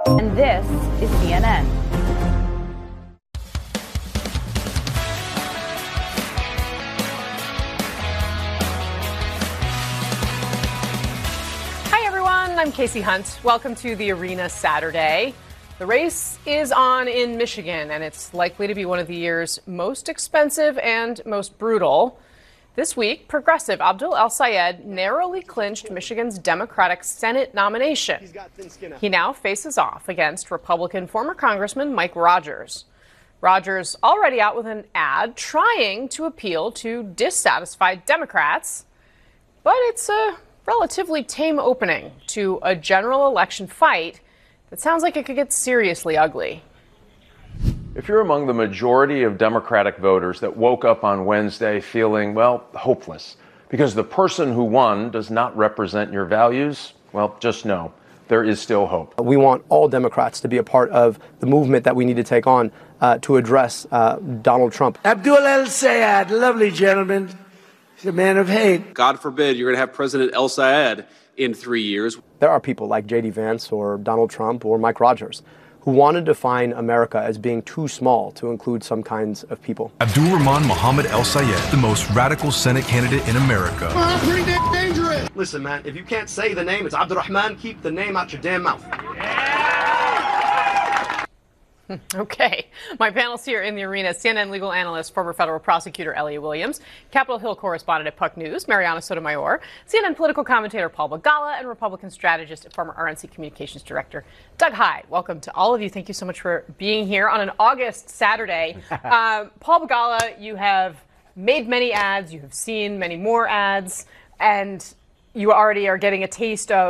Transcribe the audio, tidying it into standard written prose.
And this is CNN. Hi, everyone. I'm Casey Hunt. Welcome to the Arena Saturday. The race is on in Michigan, and it's likely to be one of the year's most expensive and most brutal. This week, progressive Abdul El-Sayed narrowly clinched Michigan's Democratic Senate nomination. He now faces off against Republican former Congressman Mike Rogers. Rogers already out with an ad trying to appeal to dissatisfied Democrats, but it's a relatively tame opening to a general election fight that sounds like it could get seriously ugly. If you're among the majority of Democratic voters that woke up on Wednesday feeling, well, hopeless, because the person who won does not represent your values, well, just know there is still hope. We want all Democrats to be a part of the movement that we need to take on to address Donald Trump. Abdul El-Sayed, lovely gentleman. He's a man of hate. God forbid you're going to have President El-Sayed in 3 years. There are people like J.D. Vance or Donald Trump or Mike Rogers who want to define America as being too small to include some kinds of people. Abdul Rahman Mohammed El-Sayed, the most radical Senate candidate in America. Pretty dangerous. Listen, man, if you can't say the name, it's Abdurrahman, keep the name out your damn mouth. Okay. My panel's here in the arena. CNN legal analyst, former federal prosecutor Elliot Williams, Capitol Hill correspondent at Puck News, Mariana Sotomayor, CNN political commentator Paul Begala, and Republican strategist and former RNC communications director Doug Hyde. Welcome to all of you. Thank you so much for being here on an August Saturday. Paul Begala, you have made many ads, you have seen many more ads, and you already are getting a taste of